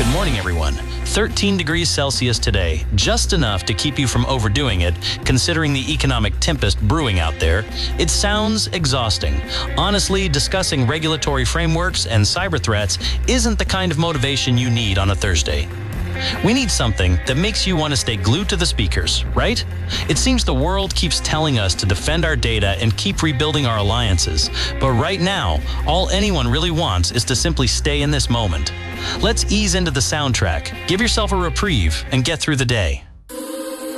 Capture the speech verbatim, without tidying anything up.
morning, everyone. thirteen degrees Celsius today, just enough to keep you from overdoing it, considering the economic tempest brewing out there. It sounds exhausting. Honestly, discussing regulatory frameworks and cyber threats isn't the kind of motivation you need on a Thursday. We need something that makes you want to stay glued to the speakers, right? It seems the world keeps telling us to defend our data and keep rebuilding our alliances. But right now, all anyone really wants is to simply stay in this moment. Let's ease into the soundtrack, give yourself a reprieve, and get through the day.